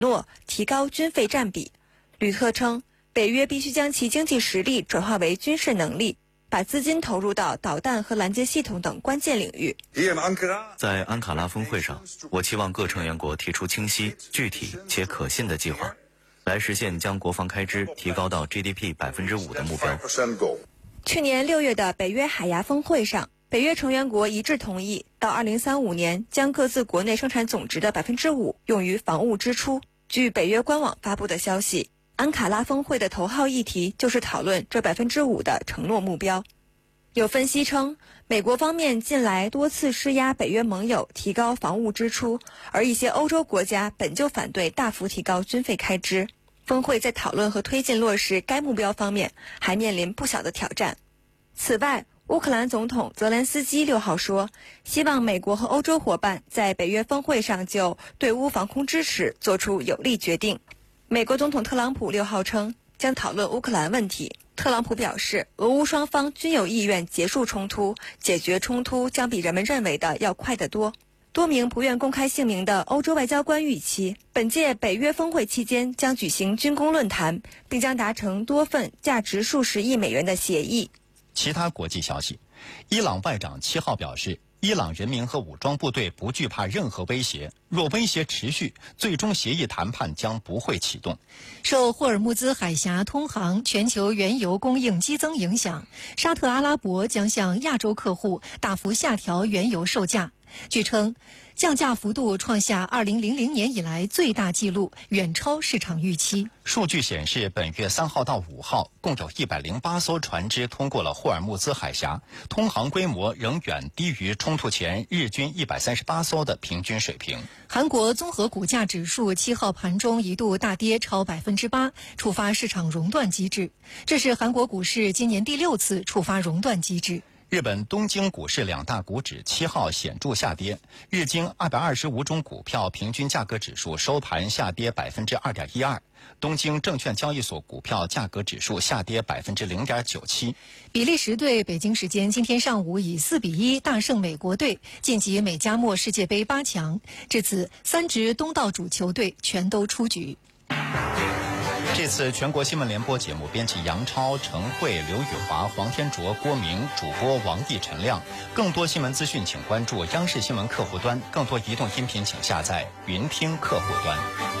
诺提高军费占比。吕特称，北约必须将其经济实力转化为军事能力，把资金投入到导弹和拦截系统等关键领域。 在安卡拉峰会上，我期望各成员国提出清晰、具体且可信的计划，来实现将国防开支提高到 GDP 5% 的目标。 去年6月的北约海牙峰会上，北约成员国一致同意，到2035年将各自国内生产总值的 5% 用于防务支出。据北约官网发布的消息，安卡拉峰会的头号议题就是讨论这 5% 的承诺目标。有分析称，美国方面近来多次施压北约盟友提高防务支出，而一些欧洲国家本就反对大幅提高军费开支。峰会在讨论和推进落实该目标方面还面临不小的挑战。此外，乌克兰总统泽连斯基6号说，希望美国和欧洲伙伴在北约峰会上就对乌防空支持做出有力决定。美国总统特朗普6号称将讨论乌克兰问题。特朗普表示，俄乌双方均有意愿结束冲突，解决冲突将比人们认为的要快得多。多名不愿公开姓名的欧洲外交官预期，本届北约峰会期间将举行军工论坛，并将达成多份价值数十亿美元的协议。 其他国际消息，伊朗外长7号表示，伊朗人民和武装部队不惧怕任何威胁，若威胁持续，最终协议谈判将不会启动。 受霍尔木兹海峡通航、全球原油供应激增影响，沙特阿拉伯将向亚洲客户大幅下调原油售价。据称，降价幅度创下2000年以来最大纪录，远超市场预期。 数据显示，本月3号到5号，共有108艘船只通过了霍尔木兹海峡，通航规模仍远低于冲突前日均138艘的平均水平。 韩国综合股价指数7号盘中一度大跌超8%，触发市场熔断机制。这是韩国股市今年第6次触发熔断机制。 日本东京股市2大股指7号显著下跌，日经225种股票平均价格指数收盘下跌 2.12%， 东京证券交易所股票价格指数下跌 0.97%。 比利时队北京时间今天上午以4-1大胜美国队，晋级美加墨世界杯8强。至此，3支东道主球队全都出局。 这次全国新闻联播节目，编辑杨超、陈慧、刘宇华、黄天卓、郭明，主播王毅、陈亮。更多新闻资讯，请关注央视新闻客户端；更多移动音频，请下载云听客户端。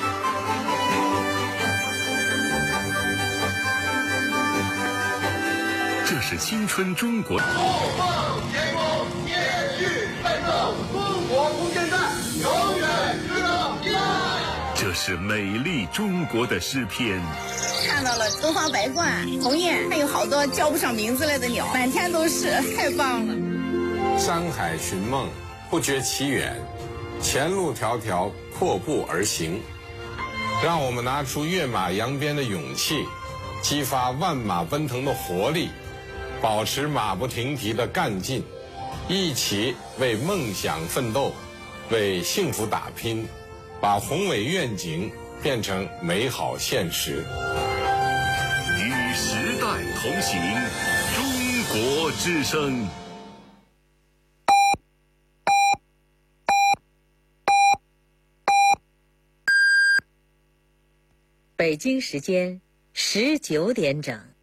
这是青春中国。 后方前锋，坚决奋斗，中国不现代，永远值得依赖。 这是美丽中国的诗篇。 看到了东方白鹳、鸿雁，还有好多叫不上名字来的鸟，满天都是，太棒了。 山海寻梦，不觉其远，前路迢迢，阔步而行。让我们拿出跃马扬鞭的勇气，激发万马奔腾的活力，保持马不停蹄的干劲，一起为梦想奋斗，为幸福打拼，把宏伟愿景变成美好现实。 与时代同行，中国之声。 北京时间19点整。